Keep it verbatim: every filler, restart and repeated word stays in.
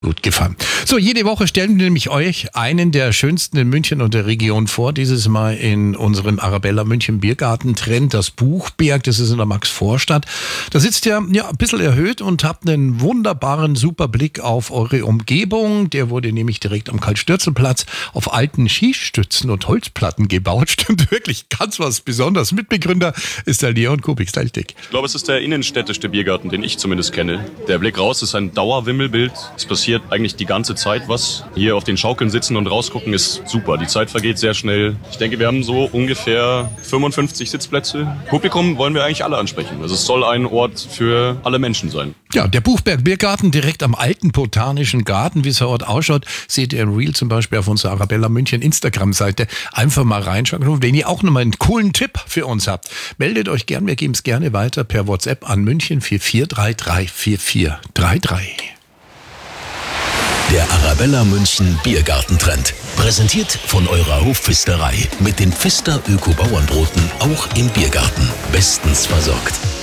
Gut gefallen. So, jede Woche stellen wir nämlich euch einen der schönsten in München und der Region vor. Dieses Mal in unserem Arabella München Biergarten-Trend, das Buchberg, das ist in der Max-Vorstadt. Da sitzt ihr ja ein bisschen erhöht und habt einen wunderbaren, super Blick auf eure Umgebung. Der wurde nämlich direkt am Karl-Stürzel-Platz auf alten Schießstützen und Holzplatten gebaut. Stimmt wirklich ganz was Besonderes. Mitbegründer ist der Leon Kubik-Staltig. Ich glaube, es ist der innenstädtische Biergarten, den ich zumindest kenne. Der Blick raus ist ein Dauerwimmelbild. Es passiert eigentlich die ganze Zeit was. Hier auf den Schaukeln sitzen und rausgucken ist super. Die Zeit vergeht sehr schnell. Ich denke, wir haben so ungefähr fünfundfünfzig Sitzplätze. Publikum wollen wir eigentlich alle ansprechen. Also es soll ein Ort für alle Menschen sein. Ja, der Buchberg Biergarten direkt am alten Botanischen Garten, wie es der Ort ausschaut, seht ihr in Reel zum Beispiel auf unserer Arabella München Instagram-Seite. Einfach mal reinschauen. Und wenn ihr auch nochmal einen coolen Tipp für uns habt, meldet euch gern. Wir geben es gerne weiter per WhatsApp an München vier vier drei drei vier vier drei drei. Der Arabella München Biergarten-Trend. Präsentiert von eurer Hofpfisterei. Mit den Pfister Öko-Bauernbroten auch im Biergarten. Bestens versorgt.